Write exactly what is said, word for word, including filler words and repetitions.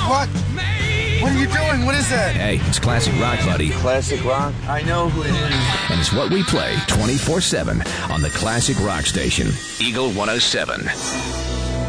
What? What are you doing? What is that? Hey, it's classic rock, buddy. Classic rock? I know who it is. And it's what we play twenty-four seven on the Classic Rock Station, Eagle one oh seven.